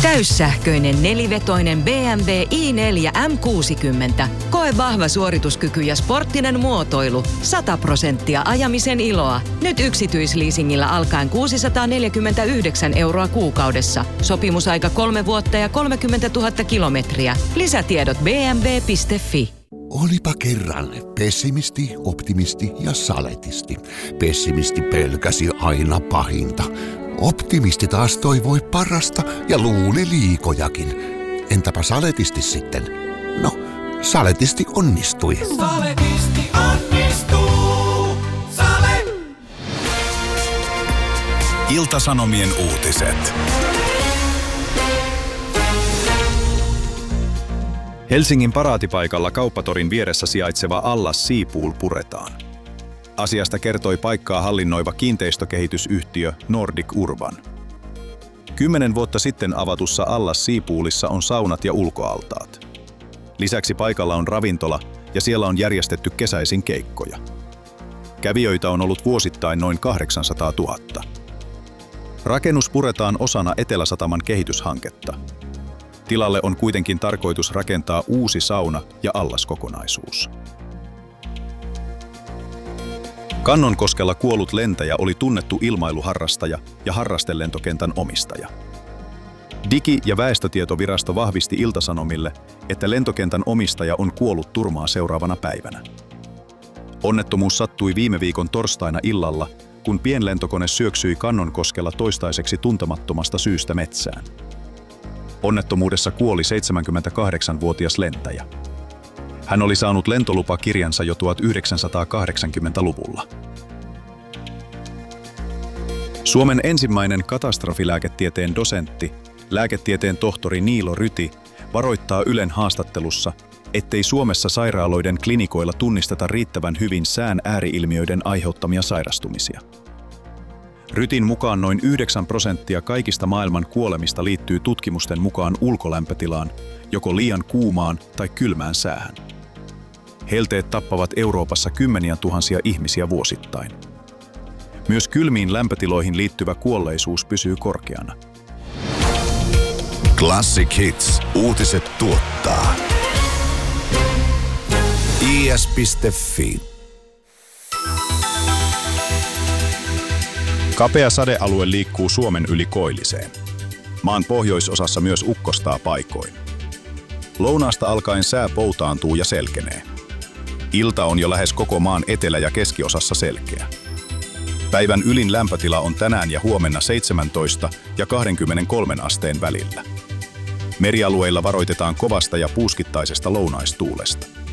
Täyssähköinen nelivetoinen BMW i4 M60. Koe vahva suorituskyky ja sporttinen muotoilu. 100% ajamisen iloa. Nyt yksityisleasingillä alkaen 649 € kuukaudessa. Sopimusaika 3 vuotta ja 30 000 kilometriä. Lisätiedot bmw.fi. Olipa kerran pessimisti, optimisti ja saletisti. Pessimisti pelkäsi aina pahinta. Optimisti taas toivoi parasta ja luuli liikojakin. Entäpä saletisti sitten? No, saletisti onnistui. Saletisti onnistuu. Sale! Ilta-Sanomien uutiset. Helsingin paraatipaikalla Kauppatorin vieressä sijaitseva allas Seapool puretaan. Asiasta kertoi paikkaa hallinnoiva kiinteistökehitysyhtiö Nordic Urban. 10 vuotta sitten avatussa allas Seapoolissa on saunat ja ulkoaltaat. Lisäksi paikalla on ravintola ja siellä on järjestetty kesäisin keikkoja. Kävijöitä on ollut vuosittain noin 800 000. Rakennus puretaan osana Etelä-Sataman kehityshanketta. Tilalle on kuitenkin tarkoitus rakentaa uusi sauna ja allaskokonaisuus. Kannonkoskella kuollut lentäjä oli tunnettu ilmailuharrastaja ja harrastelentokentän omistaja. Digi- ja väestötietovirasto vahvisti Ilta-Sanomille, että lentokentän omistaja on kuollut turmaa seuraavana päivänä. Onnettomuus sattui viime viikon torstaina illalla, kun pienlentokone syöksyi Kannonkoskella toistaiseksi tuntemattomasta syystä metsään. Onnettomuudessa kuoli 78-vuotias lentäjä. Hän oli saanut lentolupakirjansa jo 1980-luvulla. Suomen ensimmäinen katastrofilääketieteen dosentti, lääketieteen tohtori Niilo Ryti, varoittaa Ylen haastattelussa, ettei Suomessa sairaaloiden klinikoilla tunnisteta riittävän hyvin sään ääriilmiöiden aiheuttamia sairastumisia. Rytin mukaan noin 9% kaikista maailman kuolemista liittyy tutkimusten mukaan ulkolämpötilaan, joko liian kuumaan tai kylmään säähän. Helteet tappavat Euroopassa kymmeniä tuhansia ihmisiä vuosittain. Myös kylmiin lämpötiloihin liittyvä kuolleisuus pysyy korkeana. Classic Hits. Uutiset tuottaa. is.fi. Kapea sadealue liikkuu Suomen yli koilliseen. Maan pohjoisosassa myös ukkostaa paikoin. Lounaasta alkaen sää poutaantuu ja selkenee. Ilta on jo lähes koko maan etelä- ja keskiosassa selkeä. Päivän ylin lämpötila on tänään ja huomenna 17 ja 23 asteen välillä. Merialueilla varoitetaan kovasta ja puuskittaisesta lounaistuulesta.